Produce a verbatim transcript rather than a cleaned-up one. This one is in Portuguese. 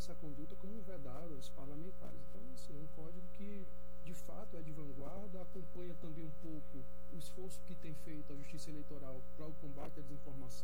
essa conduta como vedada aos parlamentares. Então, assim, é um código que, de fato, é de vanguarda, acompanha também um pouco o esforço que tem feito a Justiça Eleitoral para o combate à desinformação.